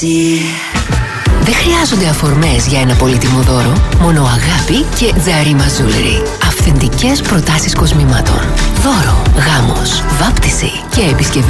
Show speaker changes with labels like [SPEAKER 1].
[SPEAKER 1] Δεν χρειάζονται αφορμές για ένα πολύτιμο δώρο, μόνο αγάπη και Τζαρίμα Jewelry. Αυθεντικές προτάσεις κοσμημάτων. Δώρο, γάμος, βάπτιση και επισκευή